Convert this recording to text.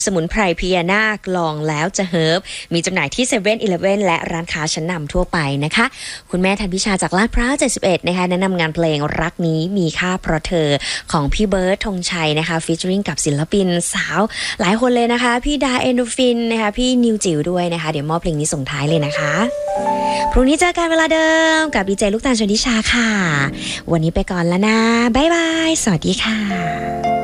สมุนไพรพญานาคลองแล้วจะเฮิร์บมีจำหน่ายที่7-Eleven และร้านค้าชั้นนำทั่วไปนะคะคุณแม่ทันพิชาจากลาดพร้าว71นะคะแนะนำงานเพลงรักนี้มีค่าเพราะเธอของพี่เบิร์ดธงชัยนะคะฟีเจอริ่งกับศิลปินสาวหลายคนเลยนะคะพี่ดาเอนโดฟินนะคะพี่นิวจิ๋วด้วยนะคะเดี๋ยวมอบเพลงนี้ส่งท้ายเลยนะคะพรุ่งนี้เจอกันเวลาเดิมกับดีเจลูกตาลชนทิชาค่ะวันนี้ไปก่อนแล้วนะบ๊ายบายสวัสดีค่ะ